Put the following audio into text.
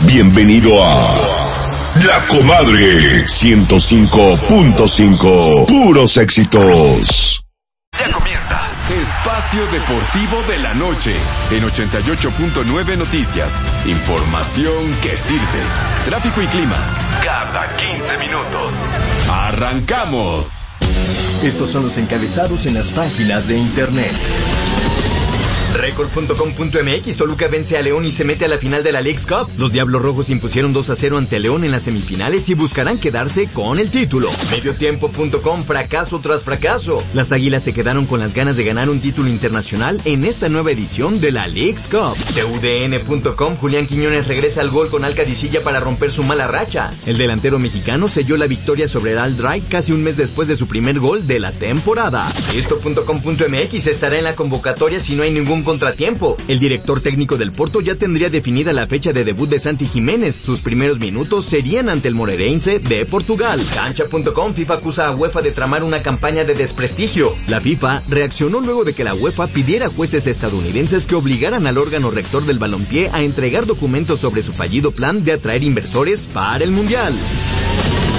Bienvenido a La Comadre 105.5. Puros éxitos. Ya comienza Espacio Deportivo de la Noche en 88.9 Noticias. Información que sirve. Tráfico y clima cada 15 minutos. ¡Arrancamos! Estos son los encabezados en las páginas de internet. Record.com.mx, Toluca vence a León y se mete a la final de la Leagues Cup. Los Diablos Rojos impusieron 2-0 ante León en las semifinales y buscarán quedarse con el título. Mediotiempo.com, fracaso tras fracaso. Las Águilas se quedaron con las ganas de ganar un título internacional en esta nueva edición de la Leagues Cup. TUDN.com, Julián Quiñones regresa al gol con Alcadicilla para romper su mala racha. El delantero mexicano selló la victoria sobre el Al-Dray casi un mes después de su primer gol de la temporada. Esto.com.mx estará en la convocatoria si no hay ningún contratiempo. El director técnico del Porto ya tendría definida la fecha de debut de Santi Jiménez. Sus primeros minutos serían ante el Moreirense de Portugal. Cancha.com, FIFA acusa a UEFA de tramar una campaña de desprestigio. La FIFA reaccionó luego de que la UEFA pidiera a jueces estadounidenses que obligaran al órgano rector del balompié a entregar documentos sobre su fallido plan de atraer inversores para el Mundial.